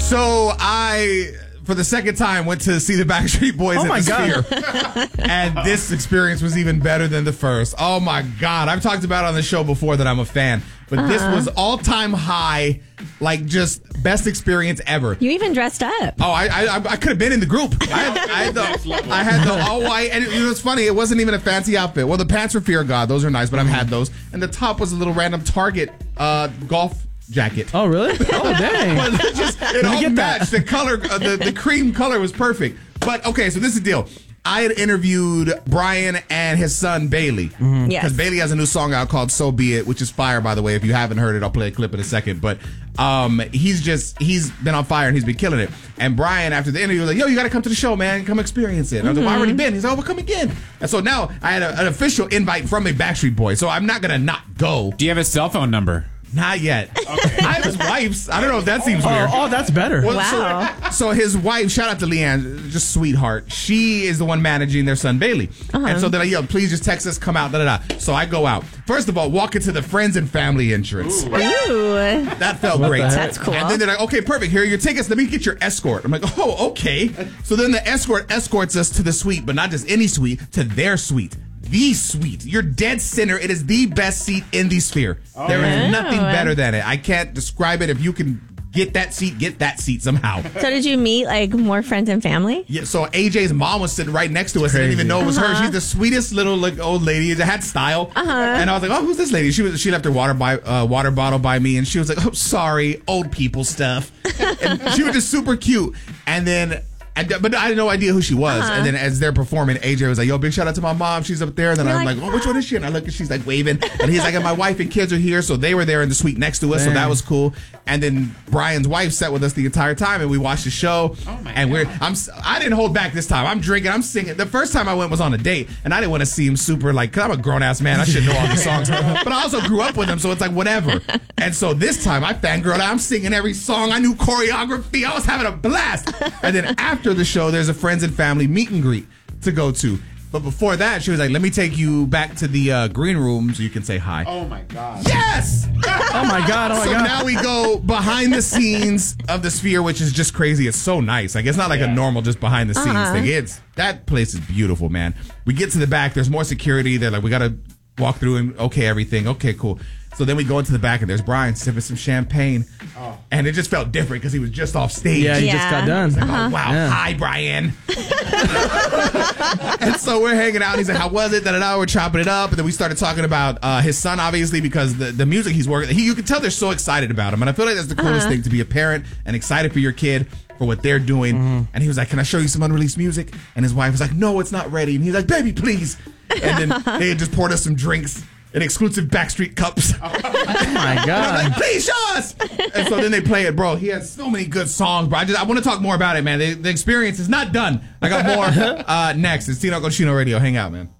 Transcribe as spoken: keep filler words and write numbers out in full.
So I, for the second time, went to see the Backstreet Boys Oh at my the God. Sphere. And this experience was even better than the first. Oh my God. I've talked about on the show before that I'm a fan. But uh-huh. this was all-time high, like just best experience ever. You even dressed up. Oh, I I, I could have been in the group. I had, I had, the, I had the all white, and it, it was funny. It wasn't even a fancy outfit. Well, the pants were Fear of God. Those are nice, but I've had those. And the top was a little random Target uh, golf jacket. Oh, really? Oh, dang. But it just it all matched. The color, uh, the, the cream color was perfect. But, okay, so this is the deal. I had interviewed Brian and his son, Bailey. Mm-hmm. Yes. Because Bailey has a new song out called So Be It, which is fire, by the way. If you haven't heard it, I'll play a clip in a second. But um, he's just, he's been on fire and he's been killing it. And Brian, after the interview, was like, yo, you got to come to the show, man. Come experience it. And I was like, well, I already been. He's like, oh, well, come again. And so now I had a, an official invite from a Backstreet Boy. So I'm not going to not go. Do you have his cell phone number? Not yet. Okay. I have his wife's. I don't know if that seems oh, weird. Oh, that's better. Well, wow. So, so his wife, shout out to Leanne, just sweetheart. She is the one managing their son, Bailey. Uh-huh. And so they're like, yo, please just text us, come out, da da da. So I go out. First of all, walk into the friends and family entrance. Ooh. That felt What great. the heck? That's cool. And then they're like, okay, perfect. Here are your tickets. Let me get your escort. I'm like, oh, okay. So then the escort escorts us to the suite, but not just any suite, to their suite. The suite. You're dead center. It is the best seat in the Sphere. Oh. There is nothing better than it. I can't describe it. If you can get that seat, get that seat somehow. So did you meet like more friends and family? Yeah. So A J's mom was sitting right next to us. Crazy. I didn't even know it was uh-huh. her. She's the sweetest little like old lady. That had style. Uh-huh. And I was like, oh, who's this lady? She was. She left her water by uh, water bottle by me, and she was like, oh, sorry, old people stuff. And she was just super cute. And then. And, but I had no idea who she was. Uh-huh. And then as they're performing, A J was like, yo, big shout out to my mom. She's up there. And then You're I'm like, like, oh, which one is she? And I look and she's like waving. And he's like, and my wife and kids are here. So they were there in the suite next to us. Dang. So that was cool. And then Brian's wife sat with us the entire time. And we watched the show. Oh my and we're, I'm, I didn't hold back this time. I'm drinking. I'm singing. The first time I went was on a date. And I didn't want to seem super like, because I'm a grown ass man. I should know all these songs. But I also grew up with them. So it's like, whatever. And so this time I fangirled out. I'm singing every song. I knew choreography. I was having a blast. And then after the show, there's a friends and family meet and greet to go to. But before that, she was like, let me take you back to the uh, green room so you can say hi. Oh, my God. Yes! Oh, my God. Oh, my so God. now we go behind the scenes of the Sphere, which is just crazy. It's so nice. Like, it's not like yeah. a normal just behind the scenes uh-huh. thing. It's that place is beautiful, man. We get to the back. There's more security. They're like, we got to walk through and okay, everything. Okay, cool. So then we go into the back, and there's Brian sipping some champagne. Oh. And it just felt different because he was just off stage. Yeah, he yeah. just got done. Like, uh-huh. oh, wow. Yeah. Hi, Brian. And so we're hanging out. And he's like, how was it? Da, da, da. We're chopping it up. And then we started talking about uh, his son, obviously, because the, the music he's working, he, you can tell they're so excited about him. And I feel like that's the coolest uh-huh. thing, to be a parent and excited for your kid for what they're doing. Mm-hmm. And he was like, can I show you some unreleased music? And his wife was like, no, it's not ready. And he's like, baby, please. And then they had just poured us some drinks in exclusive Backstreet cups. Oh my God. Like, please show us. And so then they play it, bro. He has so many good songs, bro. I just I want to talk more about it, man. The, the experience is not done. I got more uh, next. It's Tino Cochino Radio. Hang out, man.